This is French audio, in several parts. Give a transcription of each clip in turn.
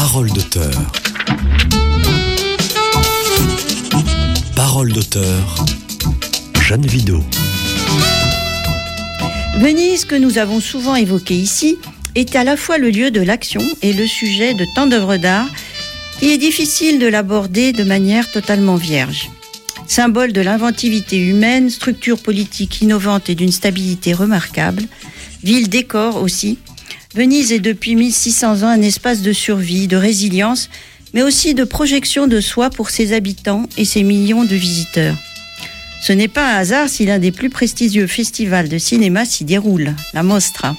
Parole d'auteur. Parole d'auteur. Jeanne Vidot. Venise, que nous avons souvent évoquée ici, est à la fois le lieu de l'action et le sujet de tant d'œuvres d'art qu'il est difficile de l'aborder de manière totalement vierge. Symbole de l'inventivité humaine, structure politique innovante et d'une stabilité remarquable, ville décor aussi, Venise est depuis 1600 ans un espace de survie, de résilience, mais aussi de projection de soi pour ses habitants et ses millions de visiteurs. Ce n'est pas un hasard si l'un des plus prestigieux festivals de cinéma s'y déroule, la Mostra.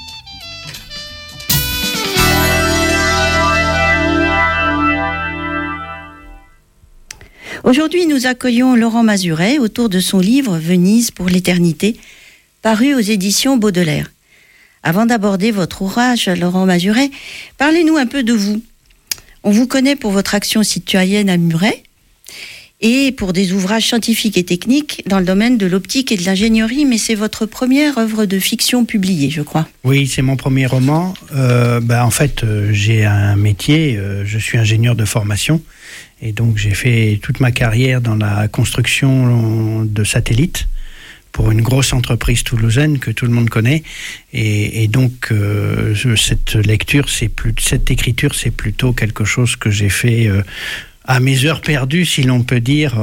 Aujourd'hui, nous accueillons Laurent Mazuret autour de son livre « Venise pour l'éternité », paru aux éditions Baudelaire. Avant d'aborder votre ouvrage, Laurent Mazuret, parlez-nous un peu de vous. On vous connaît pour votre action citoyenne à Muret et pour des ouvrages scientifiques et techniques dans le domaine de l'optique et de l'ingénierie, mais c'est votre première œuvre de fiction publiée, je crois. Oui, c'est mon premier roman. En fait, j'ai un métier, je suis ingénieur de formation, et donc j'ai fait toute ma carrière dans la construction de satellites pour une grosse entreprise toulousaine que tout le monde connaît, et donc cette écriture, c'est plutôt quelque chose que j'ai fait à mes heures perdues, si l'on peut dire,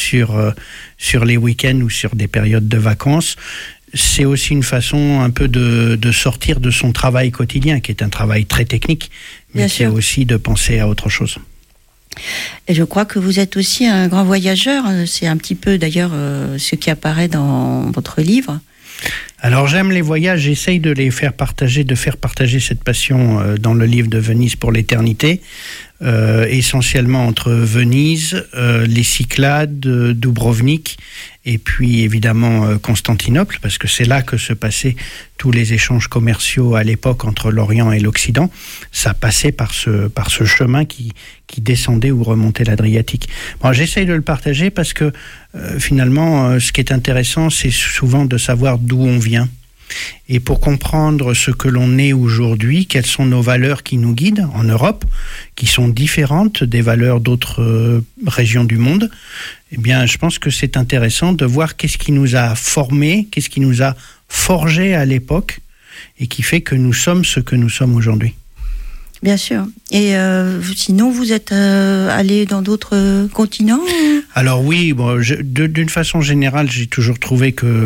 sur les week-ends ou sur des périodes de vacances. C'est aussi une façon un peu de sortir de son travail quotidien, qui est un travail très technique, mais qui est aussi de penser à autre chose. Et je crois que vous êtes aussi un grand voyageur. C'est un petit peu d'ailleurs ce qui apparaît dans votre livre. Alors j'aime les voyages, j'essaye de faire partager cette passion dans le livre de Venise pour l'éternité, essentiellement entre Venise, les Cyclades, Dubrovnik, et puis évidemment Constantinople, parce que c'est là que se passaient tous les échanges commerciaux à l'époque entre l'Orient et l'Occident. Ça passait par ce chemin qui descendait ou remontait l'Adriatique. Bon, j'essaye de le partager parce que finalement, ce qui est intéressant, c'est souvent de savoir d'où on vient. Et pour comprendre ce que l'on est aujourd'hui, quelles sont nos valeurs qui nous guident en Europe, qui sont différentes des valeurs d'autres régions du monde, eh bien, je pense que c'est intéressant de voir qu'est-ce qui nous a formés, qu'est-ce qui nous a forgés à l'époque et qui fait que nous sommes ce que nous sommes aujourd'hui. Bien sûr. Et sinon, vous êtes allé dans d'autres continents ? Alors oui, d'une façon générale, j'ai toujours trouvé que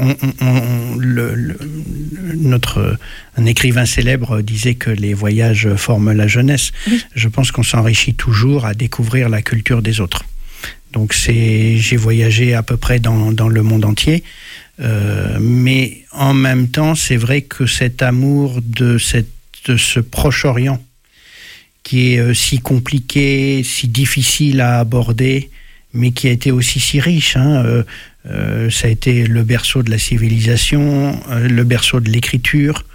un écrivain célèbre disait que les voyages forment la jeunesse. Oui. Je pense qu'on s'enrichit toujours à découvrir la culture des autres. Donc j'ai voyagé à peu près dans le monde entier, mais en même temps, c'est vrai que cet amour de ce Proche-Orient, qui est si compliqué, si difficile à aborder, mais qui a été aussi si riche. Ça a été le berceau de la civilisation, le berceau de l'écriture,